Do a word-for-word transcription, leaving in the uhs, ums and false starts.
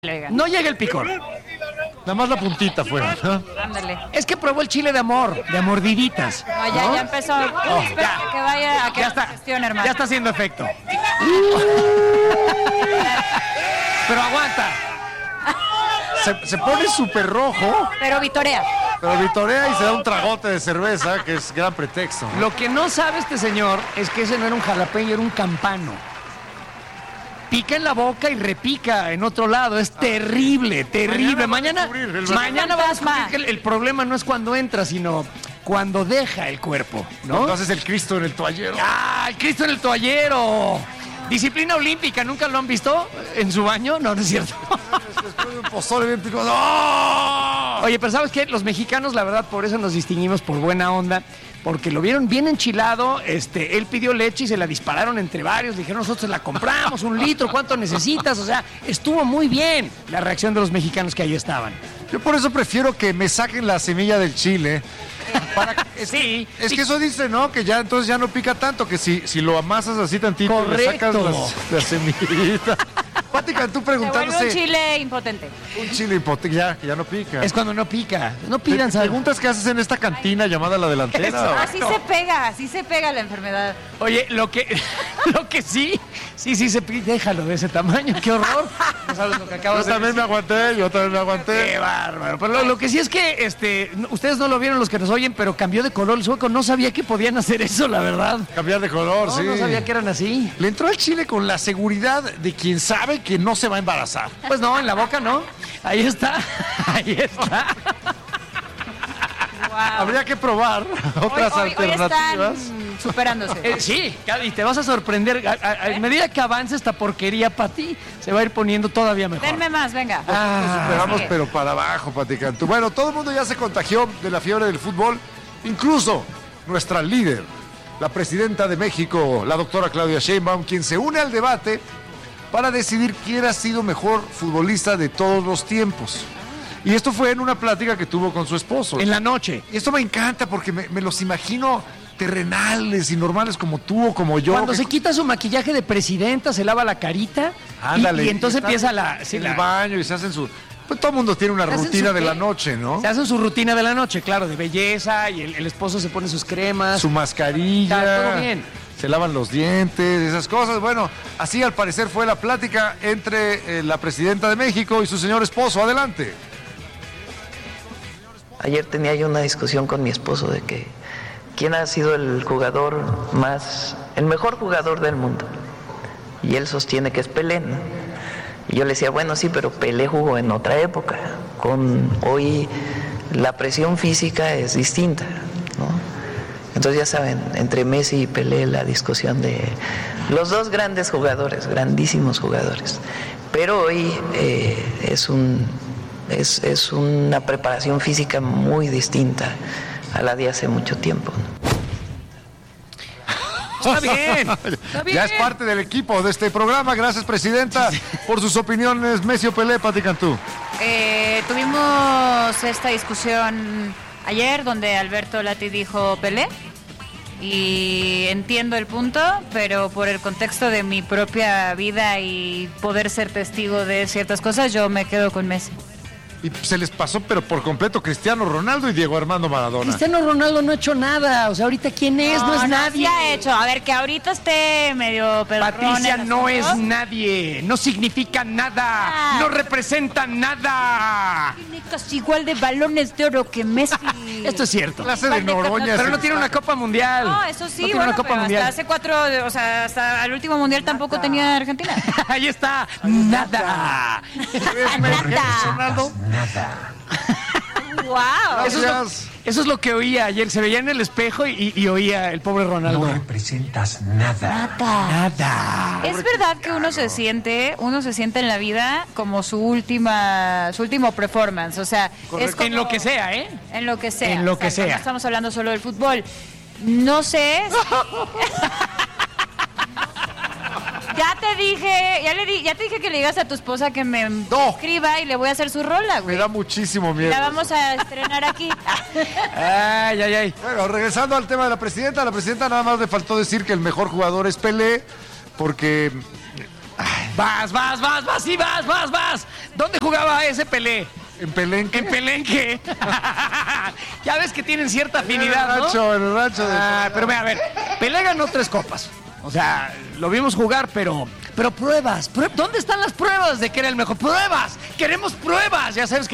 No llega el picor. Nada más la puntita fue, ¿no? Ándale. Es que probó el chile de amor, de mordiditas. No, ya, ¿no? ya empezó. Oh, ya. Que vaya a que ya está, gestión, hermano. Ya está haciendo efecto. Pero aguanta. Se, se pone súper rojo. Pero vitorea. Pero vitorea y se da un tragote de cerveza, que es gran pretexto, ¿no? Lo que no sabe este señor es que ese no era un jalapeño, era un campano. Pica en la boca y repica en otro lado. Es terrible, terrible. Mañana, mañana, mañana va a descubrir que el, el problema no es cuando entra, sino cuando deja el cuerpo, ¿no? Cuando haces el Cristo en el toallero. ¡Ah, el Cristo en el toallero! Disciplina olímpica, ¿nunca lo han visto en su baño? No, no es cierto. Después de un pozole bien picoso. ¡Oh! Oye, pero ¿sabes qué? Los mexicanos, la verdad, por eso nos distinguimos por buena onda, porque lo vieron bien enchilado, este, él pidió leche y se la dispararon entre varios, dijeron, nosotros la compramos, un litro, ¿cuánto necesitas? O sea, estuvo muy bien la reacción de los mexicanos que ahí estaban. Yo por eso prefiero que me saquen la semilla del chile. Para que, es, sí. Es sí. que eso dice, ¿no? Que ya entonces ya no pica tanto, que si, si lo amasas así tantito Correcto. y le sacas las, la semillita. Pati Cantú preguntándose. un chile impotente. Un chile impotente, ya, que ya no pica. Es cuando no pica. No pidan, ¿Te ¿sabes? preguntas qué haces en esta cantina llamada La Delantera? Así se pega, así se pega la enfermedad. Oye, lo que, lo que sí, sí, sí se pide, déjalo de ese tamaño, qué horror. No sabes lo que acabas Yo de también me aguanté, yo también me aguanté. Qué bárbaro. Pero lo, lo que sí es que este, ustedes no lo vieron los que nos oyen, pero cambió de color el sueco. No sabía que podían hacer eso, la verdad. Cambiar de color, No, sí. no sabía que eran así. Le entró al chile con la seguridad de quien sabe que no se va a embarazar. Pues no, en la boca no. Ahí está. Ahí está. Wow. Habría que probar otras hoy, hoy, alternativas. Hoy están superándose. Eh, sí, y te vas a sorprender. A, a, a medida que avance esta porquería para ti, se va a ir poniendo todavía mejor. Denme más, venga. Ah, esperamos, sigue. pero para abajo, Pati Cantú. Bueno, todo el mundo ya se contagió de la fiebre del fútbol, incluso nuestra líder, la presidenta de México, la doctora Claudia Sheinbaum, quien se une al debate para decidir quién ha sido mejor futbolista de todos los tiempos. Y esto fue en una plática que tuvo con su esposo. En la noche. Y esto me encanta porque me, me los imagino terrenales y normales como tú o como yo. Cuando que... se quita su maquillaje de presidenta, se lava la carita. Ándale, y, y entonces están empieza la... Sí, en la... el baño y se hacen su... Pues todo el mundo tiene una ¿Se hacen rutina su de qué? la noche, ¿no? Se hacen su rutina de la noche, claro, de belleza, y el, el esposo se pone sus cremas. Su mascarilla. Está todo bien. Se lavan los dientes, esas cosas. Bueno, así al parecer fue la plática entre eh, la presidenta de México y su señor esposo. Adelante. Ayer tenía yo una discusión con mi esposo de que quién ha sido el jugador más, el mejor jugador del mundo. Y él sostiene que es Pelé, ¿no? Y yo le decía, bueno, sí, pero Pelé jugó en otra época. Con hoy la presión física es distinta, ¿no? Entonces ya saben, entre Messi y Pelé la discusión de los dos grandes jugadores, grandísimos jugadores. Pero hoy eh, es un es, es una preparación física muy distinta a la de hace mucho tiempo, ¿no? Está bien, está bien. Ya es parte del equipo de este programa. Gracias, presidenta, por sus opiniones. Messi o Pelé, Pati Cantú. Eh, tuvimos esta discusión ayer donde Alberto Lati dijo Pelé. Y entiendo el punto, pero por el contexto de mi propia vida y poder ser testigo de ciertas cosas, yo me quedo con Messi. Y se les pasó, pero por completo, Cristiano Ronaldo y Diego Armando Maradona. Cristiano Ronaldo no ha hecho nada. O sea, ahorita ¿quién es? No, no es no, nadie. Sí ha hecho. A ver, que ahorita esté medio pedorrón. Patricia en no asuntos. es nadie. No significa nada. Ah. No representa nada. Tiene casi igual de balones de oro que Messi. Esto es cierto. Clase de Noroña. Pero no tiene una Copa Mundial. No, eso sí, No tiene bueno, una Copa pero Mundial. hasta hace cuatro, o sea, hasta el último Mundial tampoco tenía Argentina. Ahí está. Nada. Nada. Wow. Eso es, lo, eso es lo que oía ayer. Se veía en el espejo y, y oía el pobre Ronaldo. No representas nada. Nada. Nada. Es verdad que uno se siente, uno se siente en la vida como su última, su último performance, o sea, es como, En lo que sea, ¿eh? en lo que sea, En lo que o sea, sea. No estamos hablando solo del fútbol. No sé. Ya te dije, ya le di, ya te dije que le digas a tu esposa que me No. escriba y le voy a hacer su rola, Me güey. da muchísimo miedo. La vamos a estrenar aquí. Ay, ay, ay. Bueno, regresando al tema de la presidenta, a la presidenta nada más le faltó decir que el mejor jugador es Pelé, porque ay, Vas, vas, vas, vas, sí, vas, vas, vas. ¿Dónde jugaba ese Pelé? En Pelenque. En Pelenque. Ya ves que tienen cierta afinidad, en el rancho, ¿no? En el rancho de... Ah, pero mira, a ver, Pelé ganó tres copas. O sea, lo vimos jugar, pero... Pero pruebas, prue- ¿dónde están las pruebas de que era el mejor? ¡Pruebas! ¡Queremos pruebas! Ya sabes que